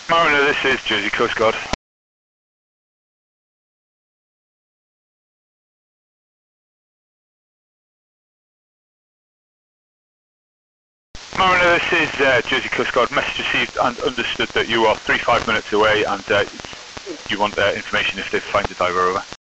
Mariner, this is Jersey Coast Guard. Mariner, this is Jersey Coast Guard. Message received and understood that you are 35 minutes away and you want information if they find the diver, over.